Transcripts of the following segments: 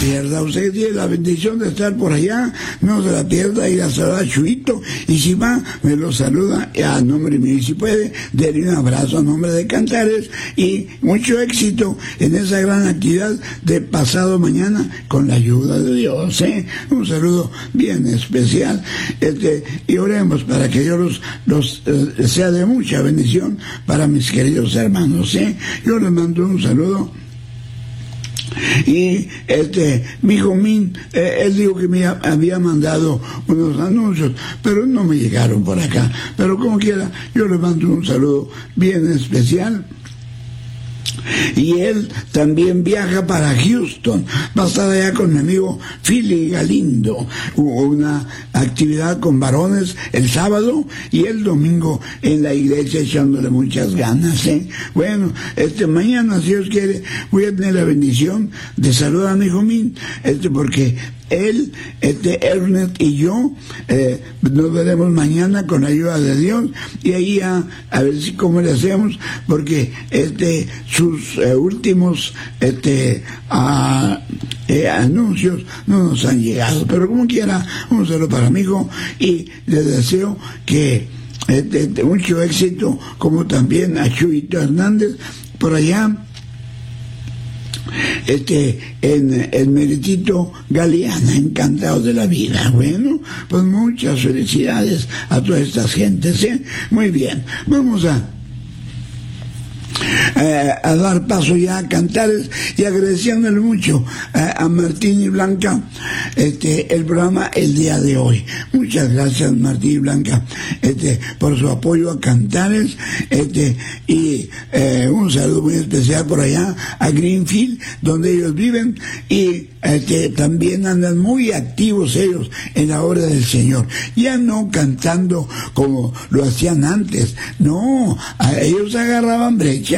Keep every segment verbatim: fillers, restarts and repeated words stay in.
pierda. Usted tiene la bendición de estar por allá, no se la pierda, ir a saludar a Chuito, y si va, me lo saluda a nombre mío, y si puede, denle un abrazo a nombre de Cantares, y mucho éxito en esa gran actividad de pasado mañana, con la ayuda de Dios, ¿eh? Un saludo bien especial, este, y oremos para que Dios los, los eh, sea de mucha bendición para mis queridos hermanos, ¿eh? Yo les mando un saludo. Y este, mi hijo Min, eh, él dijo que me había mandado unos anuncios, pero no me llegaron por acá. Pero como quiera, yo le mando un saludo bien especial. Y él también viaja para Houston, va a estar allá con mi amigo Philly Galindo, hubo una actividad con varones el sábado y el domingo en la iglesia, echándole muchas ganas, ¿eh? Bueno, este mañana, si Dios quiere, voy a tener la bendición de saludar a mi hijo Min, este porque él, este Ernest y yo eh, nos veremos mañana con la ayuda de Dios, y ahí a, a ver si cómo le hacemos, porque este sus eh, últimos este a, eh, anuncios no nos han llegado, pero como quiera, un saludo para mi hijo, y le deseo que este, mucho éxito, como también a Chuito Hernández por allá este en el Meritito Galeana, encantado de la vida. Bueno, pues muchas felicidades a todas estas gentes, ¿eh? Muy bien, vamos a Eh, a dar paso ya a Cantares, y agradeciéndole mucho eh, a Martín y Blanca este el programa el día de hoy. Muchas gracias, Martín y Blanca, este por su apoyo a Cantares, este y eh, un saludo muy especial por allá a Greenfield, donde ellos viven, y este también andan muy activos ellos en la obra del Señor, ya no cantando como lo hacían antes, no, a ellos agarraban brecha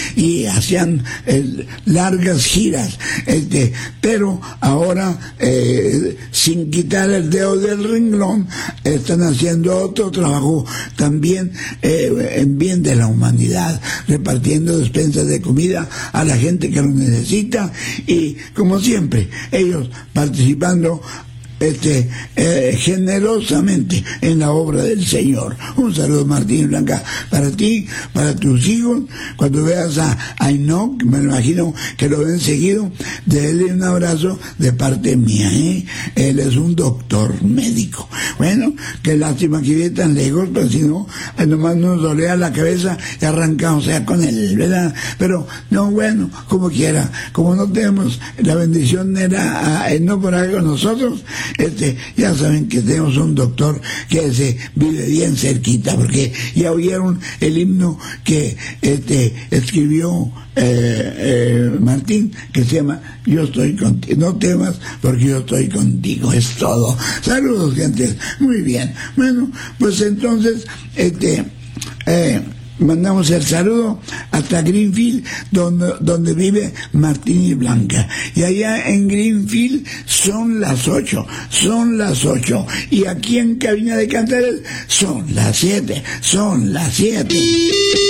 y hacían eh, largas giras, este, pero ahora eh, sin quitar el dedo del renglón, están haciendo otro trabajo también eh, en bien de la humanidad, repartiendo despensas de comida a la gente que lo necesita, y como siempre ellos participando Este, eh, generosamente en la obra del Señor. Un saludo, Martín Blanca, para ti, para tus hijos. Cuando veas a, a Enoch, me lo imagino que lo ven seguido, déle un abrazo de parte mía, ¿eh? Él es un doctor médico. Bueno, qué lástima que vive tan lejos, pero si no, nomás nos dolea la cabeza y arrancamos ya con él, ¿verdad? Pero, no, bueno, como quiera, como no tenemos la bendición de la, a Enoch por ahí con nosotros, este, ya saben que tenemos un doctor que se vive bien cerquita, porque ya oyeron el himno que este escribió eh, eh, Martín, que se llama Yo estoy contigo, no temas porque yo estoy contigo, es todo. Saludos, gente. Muy bien, bueno, pues entonces este eh, mandamos el saludo hasta Greenfield, donde, donde vive Martín y Blanca. Y allá en Greenfield son las ocho, son las ocho. Y aquí en Cabina de Cantares son las siete, son las siete.